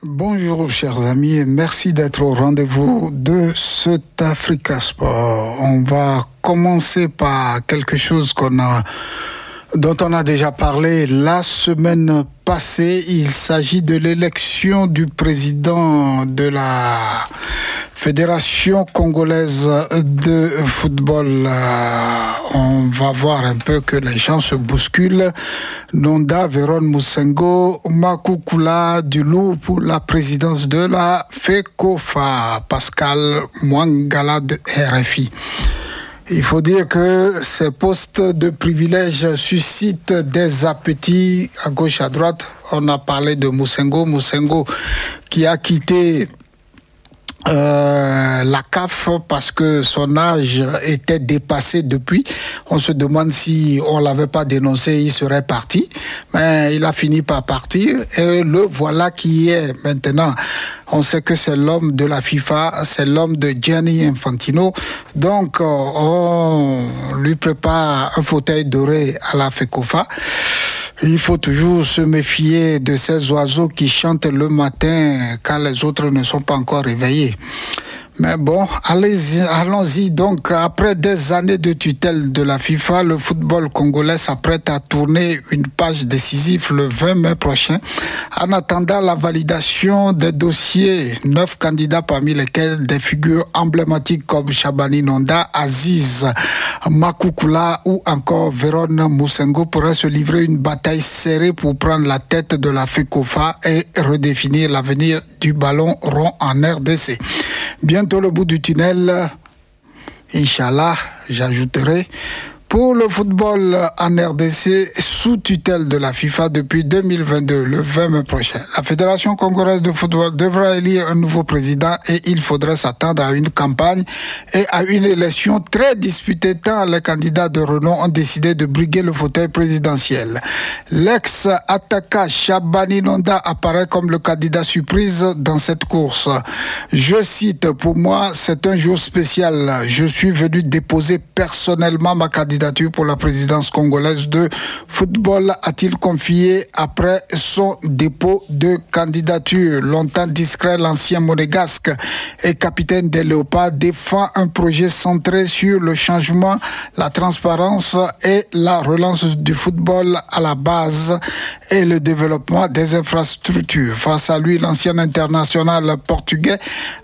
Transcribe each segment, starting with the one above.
Bonjour chers amis et merci d'être au rendez-vous de cet Africa Sport. On va commencer par quelque chose dont on a déjà parlé la semaine passée. Il s'agit de l'élection du président de la Fédération congolaise de football. On va voir un peu que les gens se bousculent. Nonda Veron Musengo Makukula du Loup pour la présidence de la FECOFA. Pascal Mwangala de RFI. Il faut dire que ces postes de privilège suscitent des appétits à gauche à droite. On a parlé de Musengo qui a quitté la CAF parce que son âge était dépassé depuis. On se demande si on l'avait pas dénoncé, il serait parti. Mais il a fini par partir et le voilà qui est maintenant. On sait que c'est l'homme de la FIFA, c'est l'homme de Gianni Infantino. Donc, on lui prépare un fauteuil doré à la FECOFA. Il faut toujours se méfier de ces oiseaux qui chantent le matin quand les autres ne sont pas encore réveillés. Mais bon, allons-y. Donc, après des années de tutelle de la FIFA, le football congolais s'apprête à tourner une page décisive le 20 mai prochain. En attendant la validation des dossiers, 9 candidats parmi lesquels des figures emblématiques comme Shabani Nonda, Aziz Makukula ou encore Veron Musengo pourraient se livrer une bataille serrée pour prendre la tête de la FECOFA et redéfinir l'avenir du ballon rond en RDC. Bientôt le bout du tunnel, Inch'Allah, j'ajouterai. Pour le football en RDC, sous tutelle de la FIFA depuis 2022, le 20 mai prochain, la Fédération congolaise de football devra élire un nouveau président et il faudrait s'attendre à une campagne et à une élection très disputée tant les candidats de renom ont décidé de briguer le fauteuil présidentiel. L'ex-attaquant Shabani Nonda apparaît comme le candidat surprise dans cette course. Je cite, pour moi, c'est un jour spécial. Je suis venu déposer personnellement ma candidature pour la présidence congolaise de football, a-t-il confié après son dépôt de candidature. Longtemps discret, l'ancien monégasque et capitaine des Léopards défend un projet centré sur le changement, la transparence et la relance du football à la base et le développement des infrastructures. Face à lui, l'ancien international portugais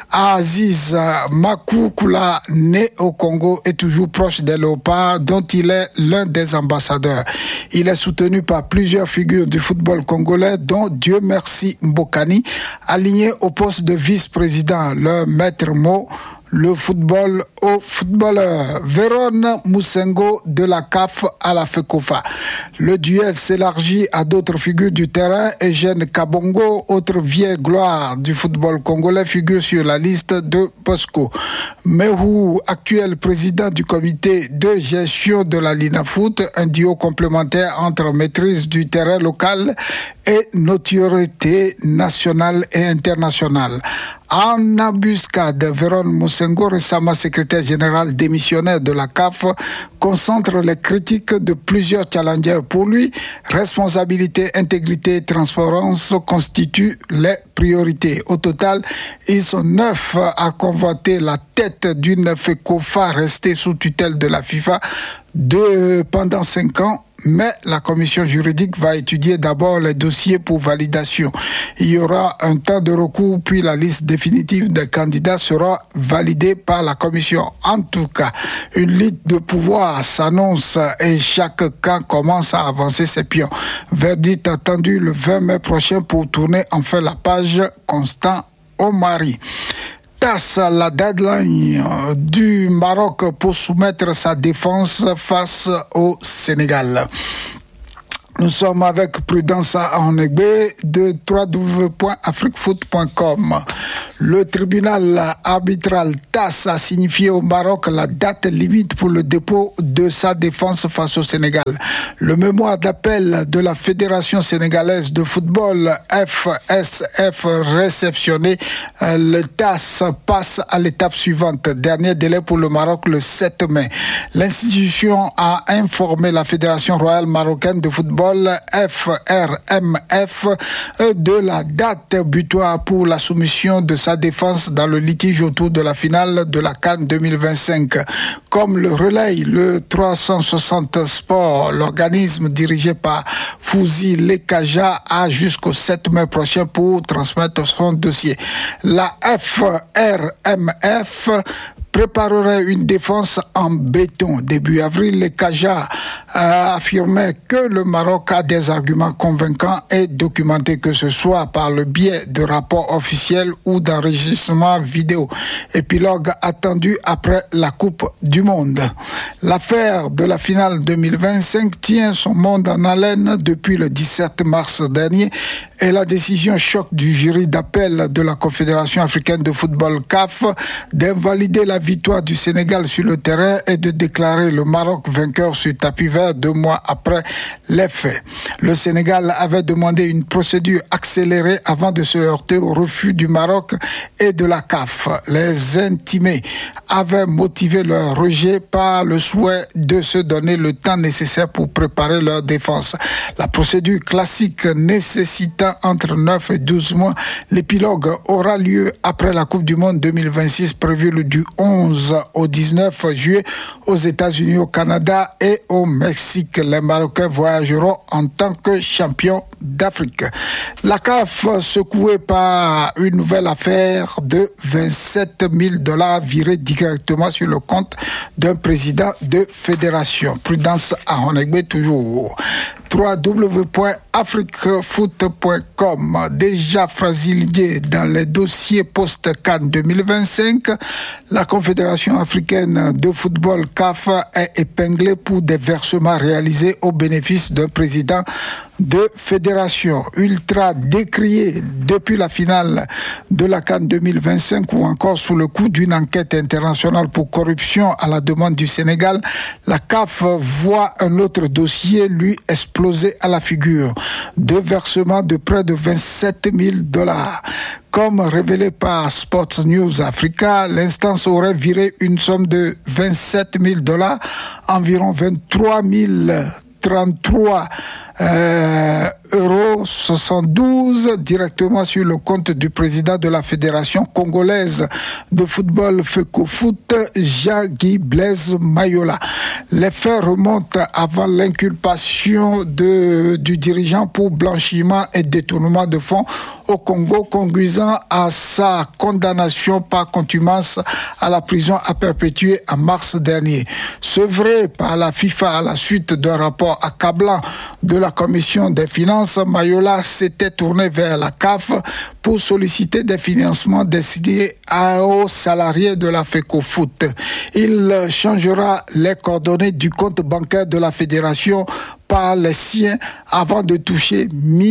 Aziz Makukula, né au Congo, est toujours proche des Léopards, dont il est l'un des ambassadeurs. Il est soutenu par plusieurs figures du football congolais, dont Dieu merci Mbokani, aligné au poste de vice-président. Leur maître mot, le football aux footballeurs. Veron Musengo de la CAF à la FECOFA. Le duel s'élargit à d'autres figures du terrain. Eugène Kabongo, autre vieille gloire du football congolais, figure sur la liste de Bosco. Mehou, actuel président du comité de gestion de la Linafoot, un duo complémentaire entre maîtrise du terrain local et notoriété nationale et internationale. En embuscade, Veron Musengo, récemment secrétaire général démissionnaire de la CAF, concentre les critiques de plusieurs challengers. Pour lui, responsabilité, intégrité et transparence constituent les priorités. Au total, ils sont 9 à convoiter la tête d'une FECOFA restée sous tutelle de la FIFA pendant 5 ans. Mais la commission juridique va étudier d'abord les dossiers pour validation. Il y aura un temps de recours, puis la liste définitive des candidats sera validée par la commission. En tout cas, une lutte de pouvoir s'annonce et chaque camp commence à avancer ses pions. Verdict attendu le 20 mai prochain pour tourner enfin la page. Constant Omari. Tasse la deadline du Maroc pour soumettre sa défense face au Sénégal. Nous sommes avec Prudence Aonegbe de www.afriquefoot.com. Le tribunal arbitral TAS a signifié au Maroc la date limite pour le dépôt de sa défense face au Sénégal. Le mémoire d'appel de la Fédération sénégalaise de football FSF réceptionné, le TAS passe à l'étape suivante. Dernier délai pour le Maroc le 7 mai. L'institution a informé la Fédération royale marocaine de football football FRMF de la date butoir pour la soumission de sa défense dans le litige autour de la finale de la CAN 2025. Comme le relaye le 360 Sport, l'organisme dirigé par Fouzi Lekaja a jusqu'au 7 mai prochain pour transmettre son dossier. La FRMF préparerait une défense en béton. Début avril, les Kaja affirmaient que le Maroc a des arguments convaincants et documentés, que ce soit par le biais de rapports officiels ou d'enregistrements vidéo. Épilogue attendu après la Coupe du Monde. L'affaire de la finale 2025 tient son monde en haleine depuis le 17 mars dernier et la décision choc du jury d'appel de la Confédération africaine de football CAF d'invalider la victoire du Sénégal sur le terrain et de déclarer le Maroc vainqueur sur tapis vert 2 mois après les faits. Le Sénégal avait demandé une procédure accélérée avant de se heurter au refus du Maroc et de la CAF. Les intimés avaient motivé leur rejet par le souhait de se donner le temps nécessaire pour préparer leur défense. La procédure classique nécessitant entre 9 et 12 mois, l'épilogue aura lieu après la Coupe du Monde 2026 prévue du 11 au 19 juillet aux États-Unis, au Canada et au Mexique. Les Marocains voyageront en tant que champions d'Afrique. La CAF, secouée par une nouvelle affaire de 27 000 $ virés directement sur le compte d'un président de fédération. Prudence à Honegbe toujours. www.afriquefoot.com. Déjà fragilisé dans les dossiers post-CAN 2025, la Confédération africaine de football CAF est épinglée pour des versements réalisés au bénéfice d'un président de fédération. Ultra décrié depuis la finale de la CAN 2025 ou encore sous le coup d'une enquête internationale pour corruption à la demande du Sénégal, la CAF voit un autre dossier lui exploser à la figure. 2 versements de près de 27 000 $. Comme révélé par Sports News Africa, l'instance aurait viré une somme de 27 000 $, environ 23 033 euros 72 directement sur le compte du président de la Fédération congolaise de football FECOFOOT, Jean-Guy Blaise Mayola. Les faits remontent avant l'inculpation du dirigeant pour blanchiment et détournement de fonds au Congo, conduisant à sa condamnation par contumace à la prison à perpétuer en mars dernier. Sevré par la FIFA à la suite d'un rapport accablant de la Commission des finances, Mayola s'était tourné vers la CAF pour solliciter des financements destinés aux salariés de la FECOFOOT. Il changera les coordonnées du compte bancaire de la fédération par les siens avant de toucher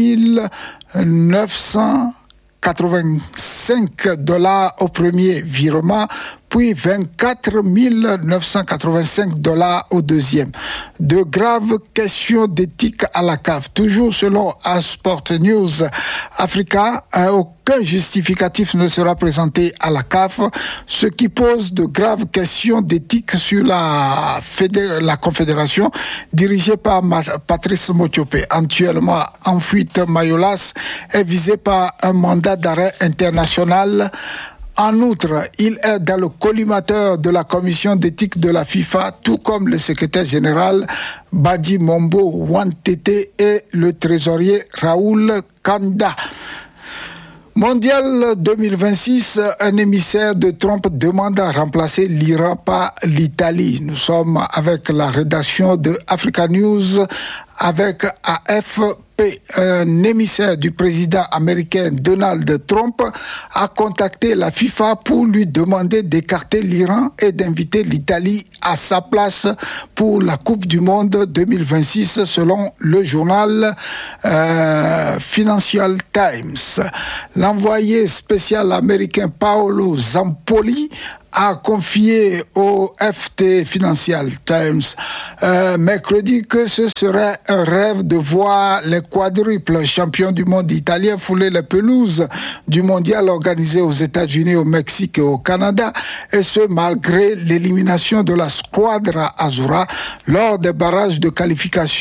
1985 $ au premier virement, puis 24 985 $ au deuxième. De graves questions d'éthique à la CAF. Toujours selon Sport News Africa, aucun justificatif ne sera présenté à la CAF, ce qui pose de graves questions d'éthique sur la confédération dirigée par Patrice Motsepe. Actuellement en fuite, Mayolas est visé par un mandat d'arrêt international. En outre, il est dans le collimateur de la commission d'éthique de la FIFA, tout comme le secrétaire général Badi Mombo Wantete et le trésorier Raoul Kanda. Mondial 2026, un émissaire de Trump demande à remplacer l'Iran par l'Italie. Nous sommes avec la rédaction de Africa News, avec AFP. Un émissaire du président américain Donald Trump a contacté la FIFA pour lui demander d'écarter l'Iran et d'inviter l'Italie à sa place pour la Coupe du Monde 2026, selon le journal Financial Times. L'envoyé spécial américain Paolo Zampoli a confié au FT Financial Times mercredi que ce serait un rêve de voir les quadruples champions du monde italiens fouler les pelouses du mondial organisé aux États-Unis, au Mexique et au Canada, et ce malgré l'élimination de la Squadra Azzurra lors des barrages de qualification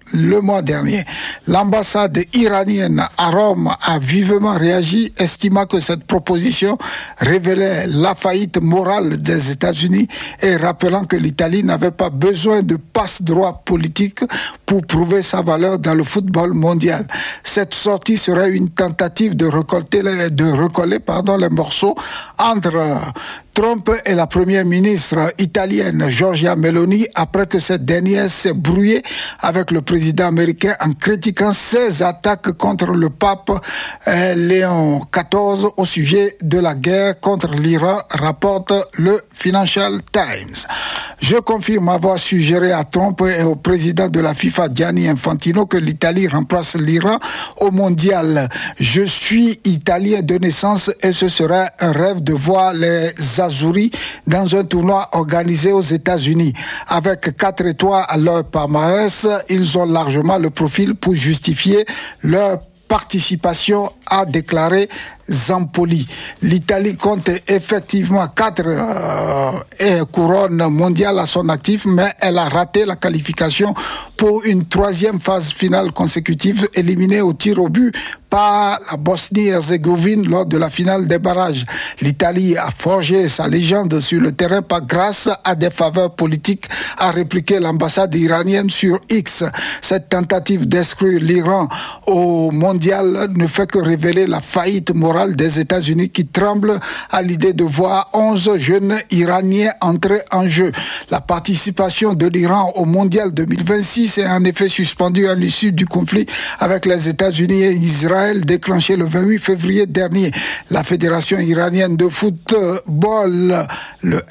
le mois dernier. L'ambassade iranienne à Rome a vivement réagi, estimant que cette proposition révélait la faillite morale des États-Unis et rappelant que l'Italie n'avait pas besoin de passe-droit politique pour prouver sa valeur dans le football mondial. Cette sortie serait une tentative de recoller les morceaux entre Trump et la première ministre italienne Giorgia Meloni après que cette dernière s'est brouillée avec le président américain en critiquant ses attaques contre le pape Léon XIV au sujet de la guerre contre l'Iran, rapporte le Financial Times. Je confirme avoir suggéré à Trump et au président de la FIFA Gianni Infantino que l'Italie remplace l'Iran au mondial. Je suis italien de naissance et ce serait un rêve de voir les Azzurri dans un tournoi organisé aux États-Unis. Avec 4 étoiles à leur palmarès, ils ont largement le profil pour justifier leur participation, a déclaré Zampoli. L'Italie compte effectivement 4 couronnes mondiales à son actif, mais elle a raté la qualification pour une 3e phase finale consécutive, éliminée au tir au but par la Bosnie-Herzégovine lors de la finale des barrages. L'Italie a forgé sa légende sur le terrain grâce à des faveurs politiques, a répliqué l'ambassade iranienne sur X. Cette tentative d'exclure l'Iran au mondial ne fait que révéler la faillite morale des États-Unis qui tremblent à l'idée de voir 11 jeunes Iraniens entrer en jeu. La participation de l'Iran au mondial 2026 est en effet suspendue à l'issue du conflit avec les États-Unis et Israël déclenché le 28 février dernier. La Fédération iranienne de football, le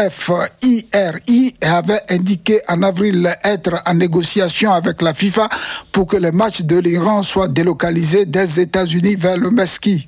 FFIRI, avait indiqué en avril être en négociation avec la FIFA pour que les matchs de l'Iran soient délocalisés des États-Unis vers le Mexique.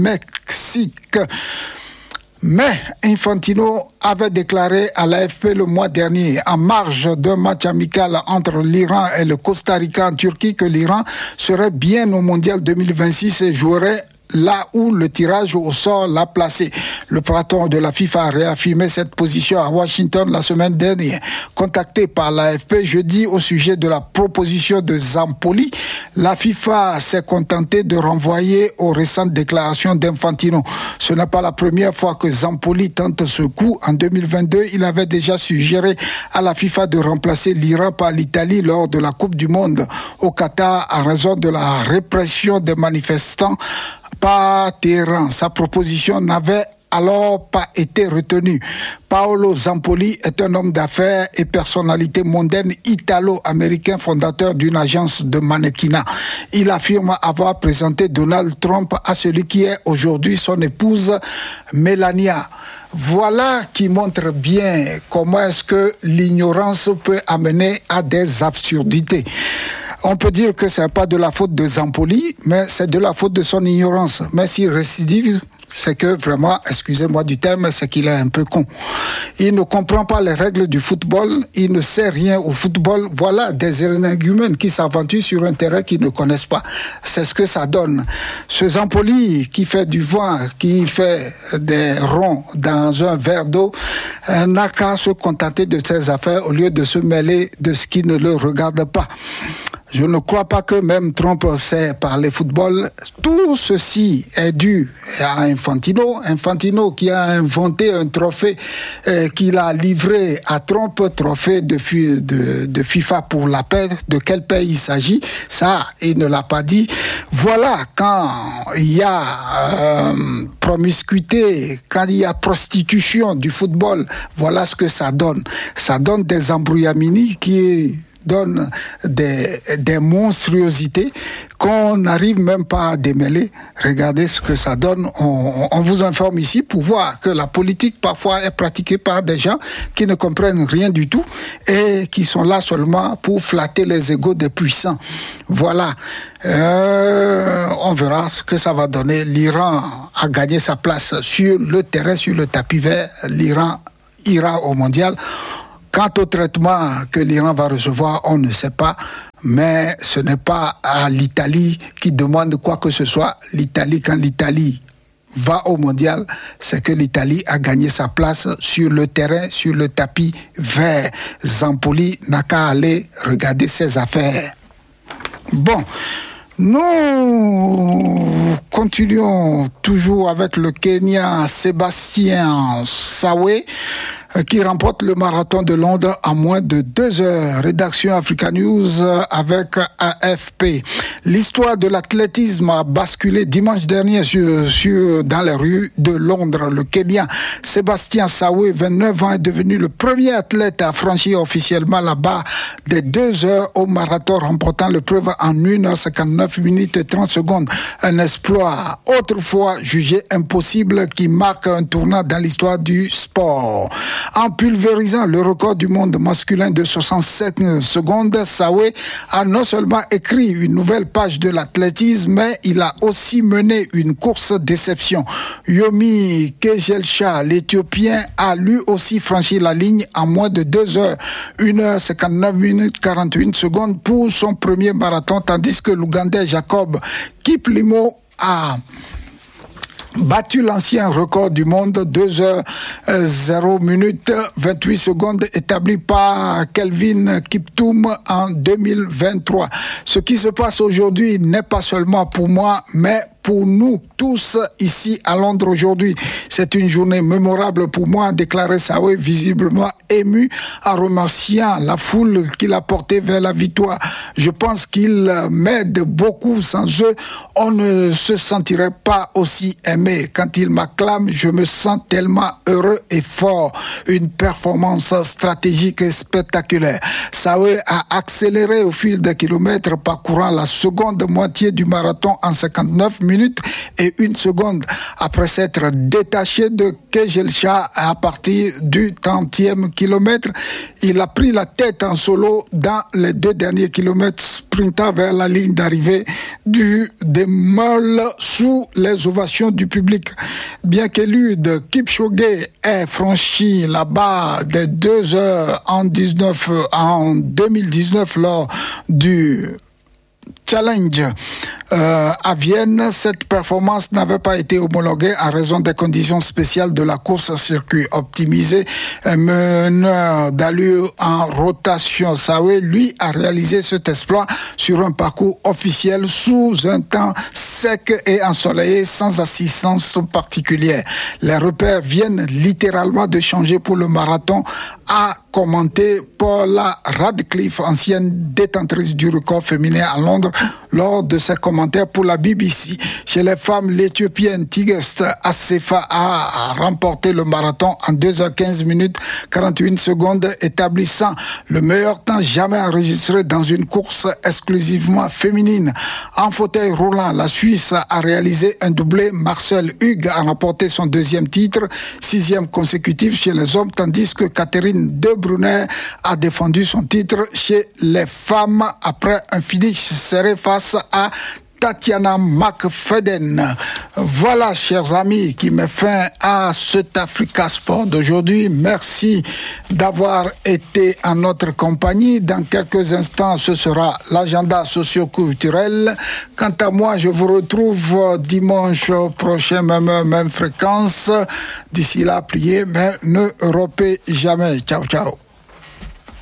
Mais Infantino avait déclaré à l'AFP le mois dernier, en marge d'un match amical entre l'Iran et le Costa Rica en Turquie, que l'Iran serait bien au Mondial 2026 et jouerait là où le tirage au sort l'a placé. Le patron de la FIFA a réaffirmé cette position à Washington la semaine dernière. Contacté par l'AFP jeudi au sujet de la proposition de Zampoli, la FIFA s'est contentée de renvoyer aux récentes déclarations d'Infantino. Ce n'est pas la première fois que Zampoli tente ce coup. En 2022, il avait déjà suggéré à la FIFA de remplacer l'Iran par l'Italie lors de la Coupe du Monde au Qatar en raison de la répression des manifestants par Téhéran. Sa proposition n'avait alors pas été retenue. Paolo Zampoli est un homme d'affaires et personnalité mondaine italo-américain, fondateur d'une agence de mannequinat. Il affirme avoir présenté Donald Trump à celui qui est aujourd'hui son épouse Melania. Voilà qui montre bien comment est-ce que l'ignorance peut amener à des absurdités. On peut dire que ce n'est pas de la faute de Zampoli, mais c'est de la faute de son ignorance. Mais s'il récidive, c'est que vraiment, excusez-moi du terme, c'est qu'il est un peu con. Il ne comprend pas les règles du football, il ne sait rien au football. Voilà des énergumènes qui s'aventurent sur un terrain qu'ils ne connaissent pas. C'est ce que ça donne. Ce Zampoli qui fait du vent, qui fait des ronds dans un verre d'eau, n'a qu'à se contenter de ses affaires au lieu de se mêler de ce qui ne le regarde pas. Je ne crois pas que même Trump sait parler football. Tout ceci est dû à Infantino. Infantino qui a inventé un trophée qu'il a livré à Trump, trophée de FIFA pour la paix. De quel pays il s'agit? Ça, il ne l'a pas dit. Voilà, quand il y a promiscuité, quand il y a prostitution du football, voilà ce que ça donne. Ça donne des embrouillamini qui donne des monstruosités qu'on n'arrive même pas à démêler. Regardez ce que ça donne. On vous informe ici pour voir que la politique parfois est pratiquée par des gens qui ne comprennent rien du tout et qui sont là seulement pour flatter les égos des puissants. Voilà. On verra ce que ça va donner. L'Iran a gagné sa place sur le terrain, sur le tapis vert. L'Iran ira au mondial. Quant au traitement que l'Iran va recevoir, on ne sait pas, mais ce n'est pas à l'Italie qui demande quoi que ce soit. L'Italie, quand l'Italie va au mondial, c'est que l'Italie a gagné sa place sur le terrain, sur le tapis vert. Zampoli n'a qu'à aller regarder ses affaires. Bon, nous continuons toujours avec le Kenyan Sébastien Sawe qui remporte le marathon de Londres en moins de 2 heures. Rédaction Africa News avec AFP. L'histoire de l'athlétisme a basculé dimanche dernier dans les rues de Londres. Le Kenyan Sébastien Sawe, 29 ans, est devenu le premier athlète à franchir officiellement la barre des 2 heures au marathon, remportant l'épreuve en 1h59 minutes et 30 secondes. Un exploit autrefois jugé impossible qui marque un tournant dans l'histoire du sport. En pulvérisant le record du monde masculin de 67 secondes, Sawe a non seulement écrit une nouvelle page de l'athlétisme, mais il a aussi mené une course déception. Yomi Kejelcha, l'Éthiopien, a lui aussi franchi la ligne en moins de 2 heures, 1h59 minutes 41 secondes pour son premier marathon, tandis que l'Ougandais Jacob Kiplimo a battu l'ancien record du monde, 2 heures 0 minutes 28 secondes, établi par Kelvin Kiptoum en 2023. Ce qui se passe aujourd'hui n'est pas seulement pour moi, mais pour nous tous ici à Londres aujourd'hui. C'est une journée mémorable pour moi, a déclaré Sawe, visiblement ému en remerciant la foule qui l'a porté vers la victoire. Je pense qu'il m'aide beaucoup. Sans eux, on ne se sentirait pas aussi aimé. Quand il m'acclame, je me sens tellement heureux et fort. Une performance stratégique et spectaculaire. Sawe a accéléré au fil des kilomètres, parcourant la seconde moitié du marathon en 59 minutes et 1 seconde après s'être détaché de Kejelcha à partir du 30e kilomètre. Il a pris la tête en solo dans les 2 derniers kilomètres, sprintant vers la ligne d'arrivée des Meules sous les ovations du public. Bien qu'Eliud Kipchoge ait franchi la barre des 2 heures en 2019 lors du Challenge à Vienne, cette performance n'avait pas été homologuée en raison des conditions spéciales de la course à circuit optimisé. Meneur d'allure en rotation, Sawe, lui, a réalisé cet exploit sur un parcours officiel sous un temps sec et ensoleillé, sans assistance particulière. Les repères viennent littéralement de changer pour le marathon, a commenté Paula Radcliffe, ancienne détentrice du record féminin à Londres, lors de ses commentaires pour la BBC. Chez les femmes, l'Éthiopienne Tigist Assefa a remporté le marathon en 2h15 minutes 41 secondes, établissant le meilleur temps jamais enregistré dans une course exclusivement féminine. En fauteuil roulant, la Suisse a réalisé un doublé. Marcel Hugues a remporté son 2e titre, 6e consécutif chez les hommes, tandis que Catherine De Brunner a défendu son titre chez les femmes après un finish serré face à Tatiana McFadden. Voilà, chers amis, qui met fin à cet Africa Sport d'aujourd'hui. Merci d'avoir été en notre compagnie. Dans quelques instants, ce sera l'agenda socio-culturel. Quant à moi, je vous retrouve dimanche prochain, même heure, même fréquence. D'ici là, priez, mais ne rompez jamais. Ciao, ciao.